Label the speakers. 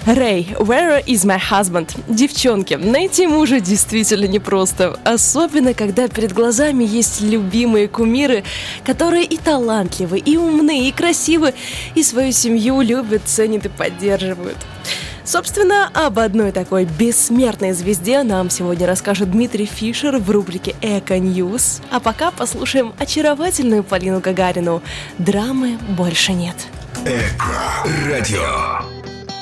Speaker 1: Рэй, where is my husband? Девчонки, найти мужа действительно непросто. Особенно, когда перед глазами есть любимые кумиры, которые и талантливы, и умны, и красивы, и свою семью любят, ценят и поддерживают. Собственно, об одной такой бессмертной звезде нам сегодня расскажет Дмитрий Фишер в рубрике «Эко-Ньюс». А пока послушаем очаровательную Полину Гагарину. Драмы больше нет.
Speaker 2: Эко-радио.